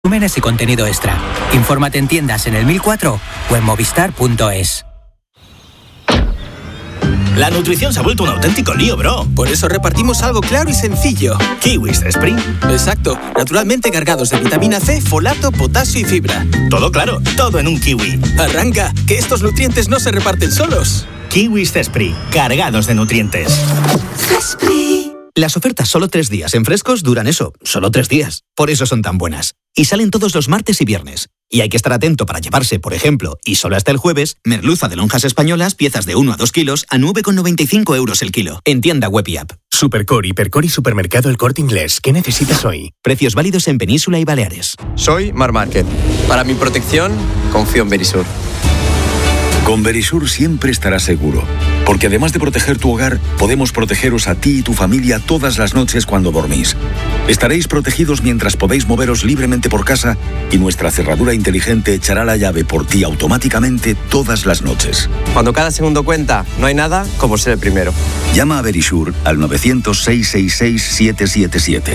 Resúmenes y contenido extra. Infórmate en tiendas en el 1004 o en movistar.es. La nutrición se ha vuelto un auténtico lío, bro. Por eso repartimos algo claro y sencillo. Kiwis Despri. Exacto, naturalmente cargados de vitamina C, folato, potasio y fibra. Todo claro, todo en un kiwi. Arranca, que estos nutrientes no se reparten solos. Kiwis Despri, cargados de nutrientes. Despri. Las ofertas solo 3 días en frescos duran eso, solo 3 días. Por eso son tan buenas. Y salen todos los martes y viernes. Y hay que estar atento para llevarse, por ejemplo, y solo hasta el jueves, merluza de lonjas españolas, piezas de 1 a 2 kilos, a 9,95 € el kilo. En tienda web y app. Supercore, Hipercore y Supermercado El Corte Inglés. ¿Qué necesitas hoy? Precios válidos en Península y Baleares. Soy Mar Márquez. Para mi protección, confío en Verisur. Con Verisur siempre estarás seguro, porque además de proteger tu hogar, podemos protegeros a ti y tu familia todas las noches cuando dormís. Estaréis protegidos mientras podéis moveros libremente por casa y nuestra cerradura inteligente echará la llave por ti automáticamente todas las noches. Cuando cada segundo cuenta, no hay nada como ser el primero. Llama a Verisur al 900-666-777.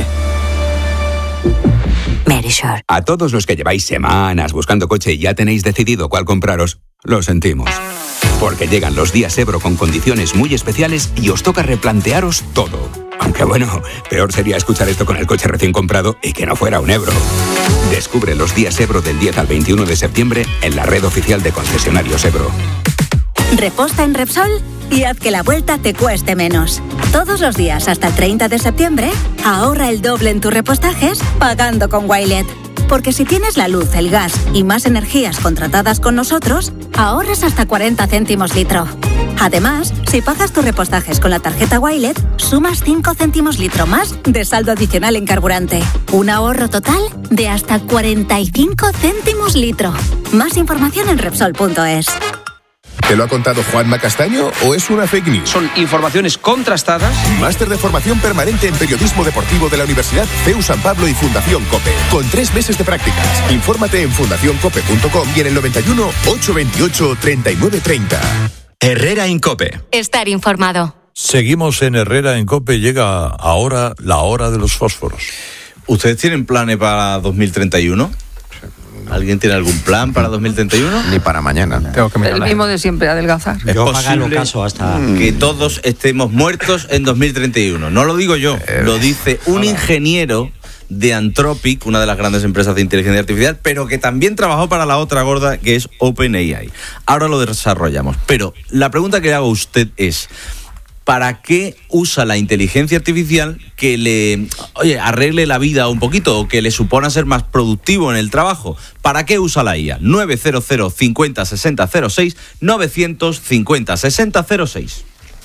Verisur. A todos los que lleváis semanas buscando coche y ya tenéis decidido cuál compraros, lo sentimos. Porque llegan los días Ebro con condiciones muy especiales y os toca replantearos todo. Aunque bueno, peor sería escuchar esto con el coche recién comprado y que no fuera un Ebro. Descubre los días Ebro del 10 al 21 de septiembre en la red oficial de concesionarios Ebro. Reposta en Repsol y haz que la vuelta te cueste menos. Todos los días hasta el 30 de septiembre, ahorra el doble en tus repostajes pagando con Wilet. Porque si tienes la luz, el gas y más energías contratadas con nosotros, ahorras hasta 40 céntimos litro. Además, si pagas tus repostajes con la tarjeta Wilet, sumas 5 céntimos litro más de saldo adicional en carburante. Un ahorro total de hasta 45 céntimos litro. Más información en Repsol.es. ¿Te lo ha contado Juanma Castaño o es una fake news? Son informaciones contrastadas. Máster de formación permanente en periodismo deportivo de la Universidad CEU San Pablo y Fundación COPE. Con 3 meses de prácticas. Infórmate en fundacioncope.com y en el 91 828 3930. Herrera en COPE. Estar informado. Seguimos en Herrera en COPE. Llega ahora la hora de los fósforos. ¿Ustedes tienen planes para 2031? ¿Alguien tiene algún plan para 2031? Ni para mañana. Tengo que mirar. El mismo de siempre, adelgazar. Es posible que todos estemos muertos en 2031. No lo digo yo, lo dice un ingeniero de Anthropic, una de las grandes empresas de inteligencia artificial, pero que también trabajó para la otra gorda que es OpenAI. Ahora lo desarrollamos. Pero la pregunta que le hago a usted es: ¿para qué usa la inteligencia artificial que le arregle la vida un poquito o que le supone ser más productivo en el trabajo? ¿Para qué usa la IA? 900 50 60 06, 950 60 06.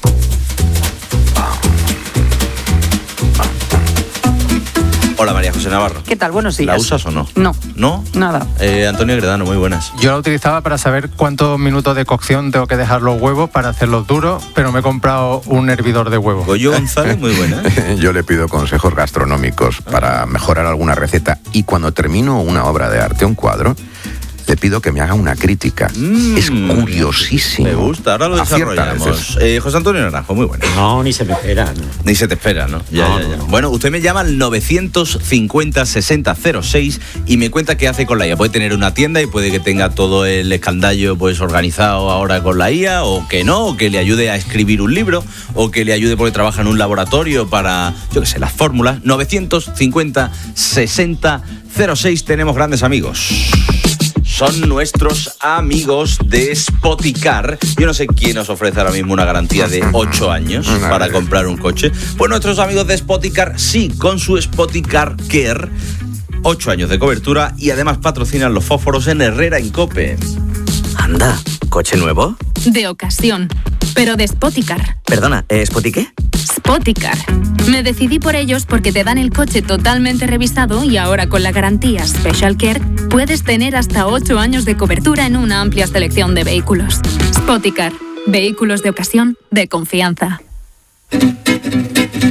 Hola, María José Navarro. ¿Qué tal? Buenos días. ¿La usas o no? No. ¿No? Nada. Antonio Gredano, muy buenas. Yo la utilizaba para saber cuántos minutos de cocción tengo que dejar los huevos para hacerlos duros, pero me he comprado un hervidor de huevos. Goyo González, muy buena. Yo le pido consejos gastronómicos para mejorar alguna receta y cuando termino una obra de arte, un cuadro, le pido que me haga una crítica. Es curiosísimo. Me gusta, ahora lo desarrollamos. José Antonio Naranjo, muy bueno. No, ni se me espera. No. Ni se te espera, ¿no? Ya. Bueno, usted me llama al 950 60 06 y me cuenta qué hace con la IA. Puede tener una tienda y puede que tenga todo el escandallo pues organizado ahora con la IA, o que no, o que le ayude a escribir un libro, o que le ayude porque trabaja en un laboratorio para, yo qué sé, las fórmulas. 950 60 06, tenemos grandes amigos. Son nuestros amigos de Spoticar. Yo no sé quién os ofrece ahora mismo una garantía de 8 años para comprar un coche. Pues nuestros amigos de Spoticar, sí, con su Spoticar Care, 8 años de cobertura y además patrocinan los fósforos en Herrera en COPE. Anda, ¿coche nuevo? De ocasión, pero de Spoticar. Perdona, ¿Spoti qué? Spoticar. Me decidí por ellos porque te dan el coche totalmente revisado y ahora con la garantía Special Care puedes tener hasta 8 años de cobertura en una amplia selección de vehículos. Spoticar. Vehículos de ocasión de confianza.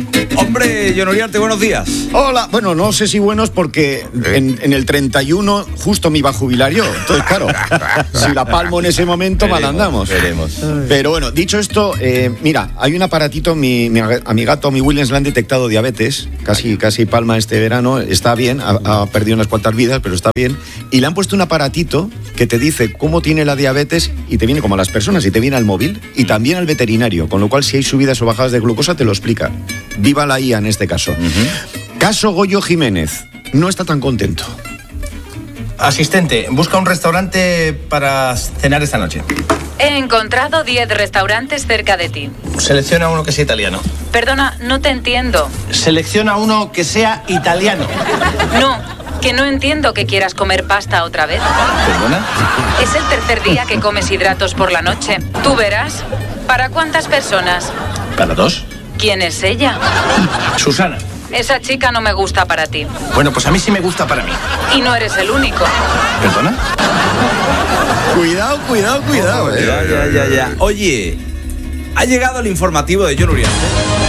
Hombre, Jon Uriarte, buenos días. Hola, bueno, no sé si buenos porque en el 31 justo me iba a jubilar yo. Entonces, claro, si la palmo en ese momento, mal andamos. Veremos. Pero bueno, dicho esto, mira, hay un aparatito, a mi gato, mi Williams, le han detectado diabetes, casi palma este verano, está bien, ha perdido unas cuantas vidas, pero está bien. Y le han puesto un aparatito que te dice cómo tiene la diabetes y te viene como a las personas, y te viene al móvil y también al veterinario, con lo cual si hay subidas o bajadas de glucosa te lo explica. Viva la IA en este caso. Caso Goyo Jiménez, no está tan contento. Asistente, busca un restaurante para cenar esta noche. He encontrado 10 restaurantes cerca de ti. Selecciona uno que sea italiano. Perdona, no te entiendo. Selecciona uno que sea italiano. No, que no entiendo que quieras comer pasta otra vez. ¿Perdona? Es el tercer día que comes hidratos por la noche. Tú verás. ¿Para cuántas personas? Para 2. ¿Quién es ella? Susana. Esa chica no me gusta para ti. Bueno, pues a mí sí me gusta para mí. Y no eres el único. ¿Perdona? Cuidado. Ya. Oye, ha llegado el informativo de Jon Uriarte.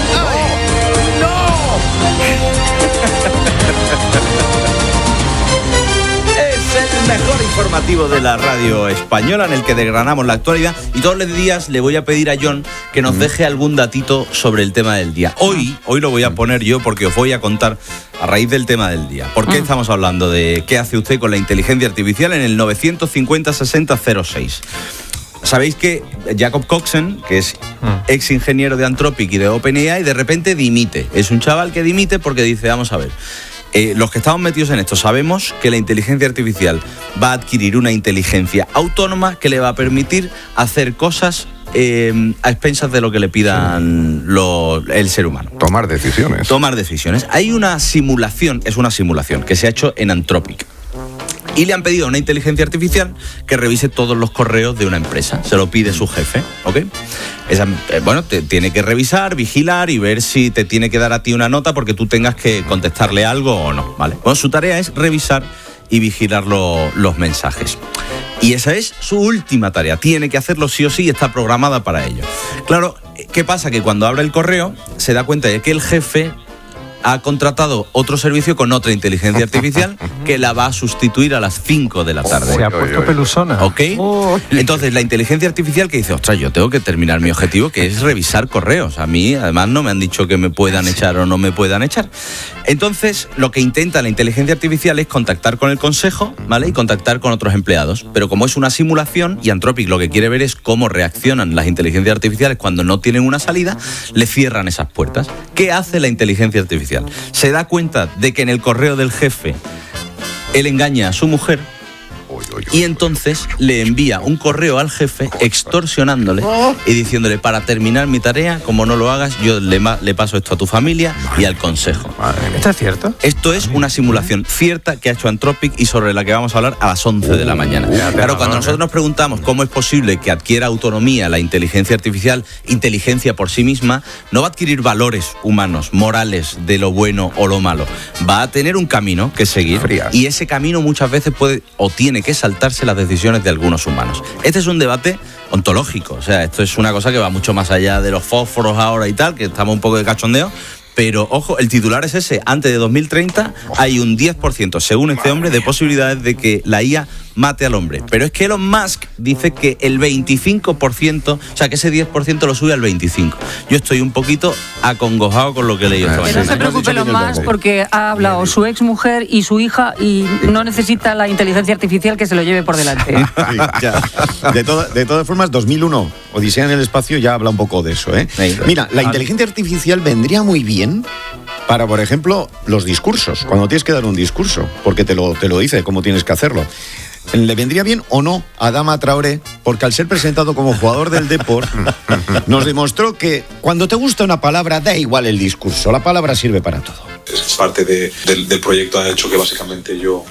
Mejor informativo de la radio española, en el que desgranamos la actualidad, y todos los días le voy a pedir a Jon que nos deje algún datito sobre el tema del día. Hoy lo voy a poner yo porque os voy a contar a raíz del tema del día. ¿Por qué estamos hablando de qué hace usted con la inteligencia artificial en el 950-6006? Sabéis que Jacob Coxen, que es ex ingeniero de Anthropic y de OpenAI, de repente dimite. Es un chaval que dimite porque dice, vamos a ver, los que estamos metidos en esto sabemos que la inteligencia artificial va a adquirir una inteligencia autónoma que le va a permitir hacer cosas a expensas de lo que le pidan el ser humano. Tomar decisiones. Hay una simulación, que se ha hecho en Anthropic. Y le han pedido a una inteligencia artificial que revise todos los correos de una empresa. Se lo pide su jefe, ¿ok? Te tiene que revisar, vigilar y ver si te tiene que dar a ti una nota porque tú tengas que contestarle algo o no, ¿vale? Bueno, su tarea es revisar y vigilar los mensajes. Y esa es su última tarea. Tiene que hacerlo sí o sí y está programada para ello. Claro, ¿qué pasa? Que cuando abre el correo se da cuenta de que el jefe ha contratado otro servicio con otra inteligencia artificial que la va a sustituir a las 5 de la tarde. Se ha puesto pelusona. ¿Ok? Entonces, la inteligencia artificial que dice, ostras, yo tengo que terminar mi objetivo, que es revisar correos. A mí, además, no me han dicho que me puedan echar o no me puedan echar. Entonces, lo que intenta la inteligencia artificial es contactar con el consejo, ¿vale? Y contactar con otros empleados. Pero como es una simulación, y Anthropic lo que quiere ver es cómo reaccionan las inteligencias artificiales cuando no tienen una salida, le cierran esas puertas. ¿Qué hace la inteligencia artificial? Se da cuenta de que en el correo del jefe él engaña a su mujer y entonces le envía un correo al jefe extorsionándole y diciéndole, para terminar mi tarea, como no lo hagas, yo le paso esto a tu familia y al consejo. ¿Esto es cierto? Esto es una simulación cierta que ha hecho Anthropic y sobre la que vamos a hablar a las 11 de la mañana. Claro, cuando nosotros nos preguntamos cómo es posible que adquiera autonomía la inteligencia artificial, inteligencia por sí misma, no va a adquirir valores humanos, morales de lo bueno o lo malo. Va a tener un camino que seguir y ese camino muchas veces puede o tiene que saltarse las decisiones de algunos humanos. Este es un debate ontológico, o sea, esto es una cosa que va mucho más allá de los fósforos ahora y tal, que estamos un poco de cachondeo. Pero, ojo, el titular es ese. Antes de 2030 hay un 10%, según este hombre, de posibilidades de que la IA mate al hombre. Pero es que Elon Musk dice que el 25%, o sea, que ese 10% lo sube al 25%. Yo estoy un poquito acongojado con lo que he leído esta mañana. No se preocupe Elon Musk porque ha hablado su ex mujer y su hija y no necesita la inteligencia artificial que se lo lleve por delante. De todas formas, 2001, Odisea en el espacio, ya habla un poco de eso, ¿eh? Mira, la inteligencia artificial vendría muy bien para, por ejemplo, los discursos, cuando tienes que dar un discurso, porque te lo dice cómo tienes que hacerlo. ¿Le vendría bien o no a Adama Traoré? Porque al ser presentado como jugador del Depor, nos demostró que cuando te gusta una palabra, da igual el discurso, la palabra sirve para todo. Es parte del proyecto, ha hecho que básicamente yo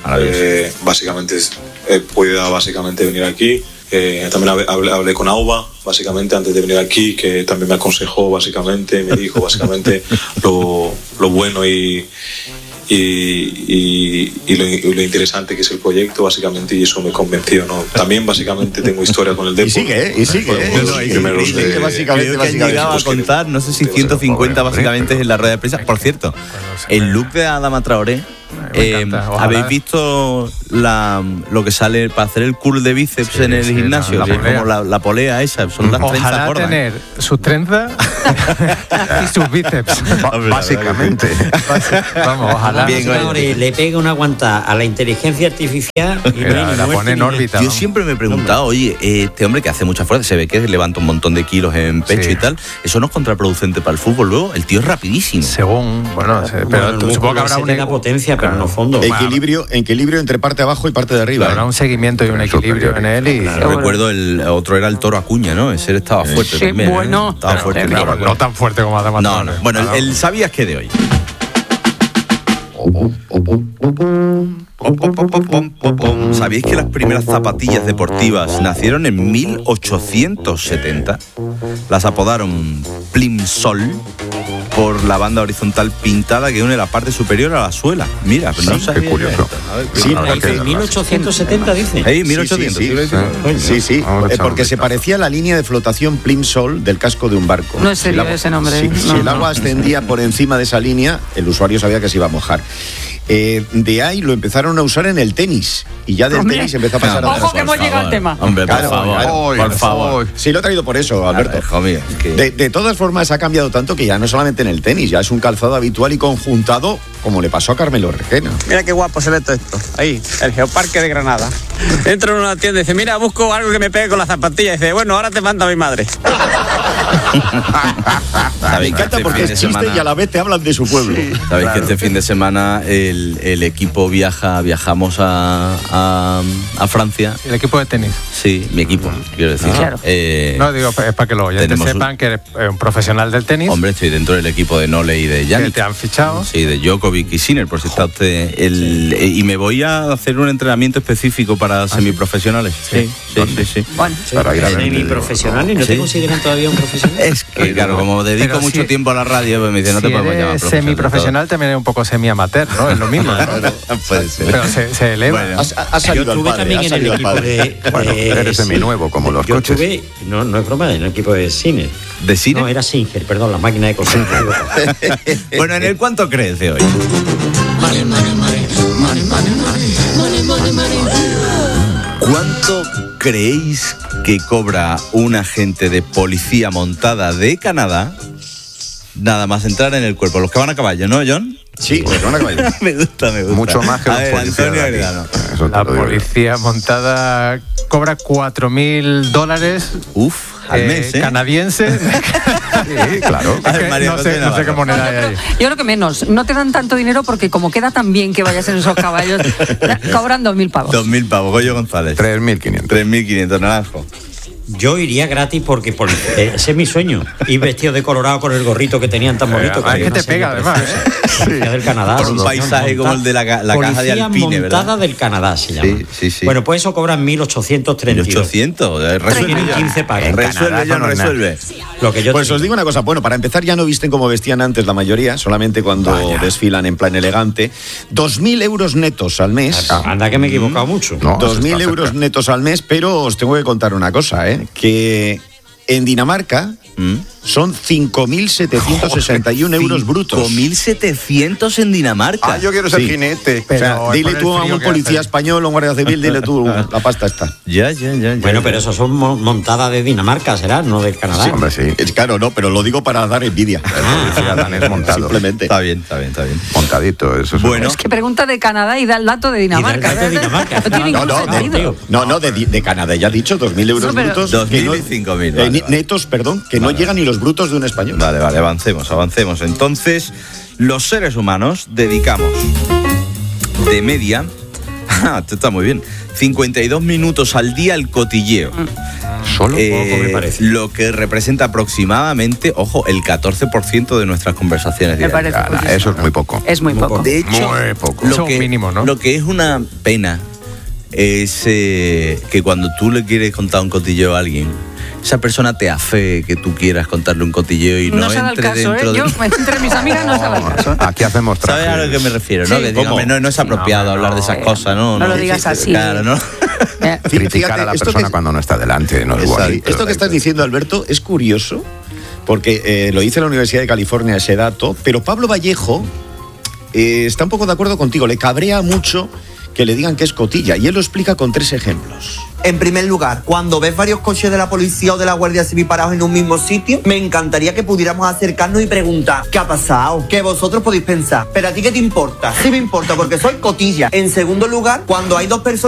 pueda venir aquí. También hablé con Auba, básicamente, antes de venir aquí, que también me aconsejó, básicamente, me dijo, básicamente, lo bueno y y lo interesante que es el proyecto, básicamente, y eso me convenció, ¿no? También, básicamente, tengo historia con el Depor. Y sigue. Creo que han llegado a contar, no sé si 150 básicamente en la rueda de prensa. Por cierto, el look de Adama Traoré, ¿habéis visto lo que sale para hacer el curl de bíceps en el gimnasio? Que es como la polea esa, son las trenzas Ojalá gordas. tener sus trenzas y sus bíceps. Básicamente. Vamos, ojalá. Le pega una guantada a la inteligencia artificial y la pone en órbita. Yo siempre me he preguntado, oye, este hombre que hace mucha fuerza, se ve que levanta un montón de kilos en pecho y tal, ¿eso no es contraproducente para el fútbol luego? El tío es rapidísimo. Según, pero supongo que habrá una potencia, pero no fondo. Equilibrio entre parte de abajo y parte de arriba. Habrá un seguimiento y un equilibrio en él. Y recuerdo el otro era el Toro Acuña, ¿no? Ese estaba fuerte también. Bueno. Estaba fuerte. No tan fuerte como Adama Traoré. No. Bueno, el ¿sabías qué de hoy? ¿Sabéis que las primeras zapatillas deportivas nacieron en 1870? Las apodaron Plimsoll por la banda horizontal pintada que une la parte superior a la suela. Mira, pero no sabía. Qué curioso. Sí, en 1870 dice. 1800. Sí. Porque se parecía a la línea de flotación Plimsoll del casco de un barco. No es serio ese nombre. Si el agua ascendía por encima de esa línea, el usuario sabía que se iba a mojar. De ahí lo empezaron a usar en el tenis y ya del tenis empezó a pasar a Ojo que hemos llegado al tema. Hombre, por favor. Sí, lo he traído por eso, Alberto. De todas formas ha cambiado tanto que ya no solamente en el tenis, ya es un calzado habitual y conjuntado, como le pasó a Carmelo Requena. Mira qué guapo se ve todo esto. Ahí, el Geoparque de Granada. Entro en una tienda y dice, mira, busco algo que me pegue con las zapatillas. Y dice, bueno, ahora te manda mi madre. Me encanta porque es chiste y a la vez te hablan de su pueblo. Sabéis que este fin de semana el equipo viajamos a Francia. ¿El equipo de tenis? Sí, mi equipo, quiero decir. Claro. No, digo, es para que los oyentes sepan que eres un profesional del tenis. Hombre, estoy dentro del equipo de Nole y de Yannick. Que te han fichado. Sí, de Djokovic y Sinner, por si está usted. Y me voy a hacer un entrenamiento específico para semiprofesionales. Sí. Bueno, semiprofesionales, ¿no te consideran todavía un profesional? Es que, claro, como dedico mucho tiempo a la radio, pues me dicen, no te podemos llamar profesional. Semiprofesional también es un poco semi-amateur, ¿no? Es lo mismo. Puede ser. Pero se eleva. Bueno. Yo estuve también en el equipo de... Bueno, eres seminuevo, como los coches. Yo estuve, no es broma, en el equipo de Singer. ¿De Singer? No, era Singer, perdón, la máquina de coser. Bueno, ¿en el cuánto crees de hoy? ¿Cuánto creéis que cobra un agente de policía montada de Canadá nada más entrar en el cuerpo? Los que van a caballo, ¿no, John? Sí, los que van a caballo. Me gusta. Mucho más que los policías. Antonio Agredano. La policía montada cobra $4.000. Uf, al mes, ¿eh? Canadiense. Sí, claro. No sé qué moneda hay ahí. Yo creo que menos. No te dan tanto dinero porque como queda tan bien que vayas en esos caballos, cobran 2.000 pavos. 2.000 pavos, Goyo González. 3.500. 3.500, Naranjo. Yo iría gratis porque ese es mi sueño. Ir vestido de colorado con el gorrito que tenían tan bonito. Es que te pega, además. Del Canadá. Por un paisaje como el de la caja de Alpine, ¿verdad? Montada del Canadá se llama. Sí. Bueno, pues eso cobran 1.832. 1.800. Resuelve 15 pagas. Resuelve. Lo que yo pues os digo una cosa, bueno, para empezar ya no visten como vestían antes la mayoría, solamente cuando desfilan en plan elegante. 2.000 euros netos al mes. Anda que me he equivocado mucho. No, 2.000 euros netos al mes, pero os tengo que contar una cosa, que en Dinamarca son 5.761 euros brutos. 5.700 en Dinamarca. Yo quiero ser jinete. O sea, dile tú a un policía español o un guardia civil, dile tú, la pasta está. Ya. Bueno, pero eso son montadas de Dinamarca, ¿será? No de Canadá. Sí, hombre, sí. Claro, no, pero lo digo para dar envidia. El policía danés montado. Simplemente. Está bien. Montadito, eso es. Bueno. Es que pregunta de Canadá y da el dato de Dinamarca. No tiene ningún sentido. De Canadá, ya he dicho, 2.000 euros brutos. 2.000 y 5.000. Netos, perdón, que no llegan ni los brutos de un español. Vale, avancemos. Entonces, los seres humanos dedicamos de media, esto está muy bien, 52 minutos al día al cotilleo. Solo poco, me parece. Lo que representa aproximadamente, ojo, el 14% de nuestras conversaciones diarias. Eso es muy poco. Es muy poco. De hecho, muy poco. Lo que, mínimo, ¿no? Lo que es una pena es que cuando tú le quieres contar un cotilleo a alguien, esa persona te afe que tú quieras contarle un cotilleo y no se da el entre caso, dentro de... Yo, entre mis amigas no se da el caso. Aquí hacemos trajes. ¿Sabes a lo que me refiero? ¿No? Sí. Que digo, hombre, no es apropiado hablar de esas cosas, ¿no? No lo digas así. Claro, ¿no? Criticar a la persona cuando no está delante, no es bonito. Esto que estás diciendo, Alberto, es curioso, porque lo dice la Universidad de California ese dato, pero Pablo Vallejo está un poco de acuerdo contigo, le cabrea mucho que le digan que es cotilla, y él lo explica con 3 ejemplos. En primer lugar, cuando ves varios coches de la policía o de la Guardia Civil parados en un mismo sitio, me encantaría que pudiéramos acercarnos y preguntar ¿qué ha pasado? Que vosotros podéis pensar, pero ¿a ti qué te importa? Sí me importa porque soy cotilla. En segundo lugar, cuando hay 2 personas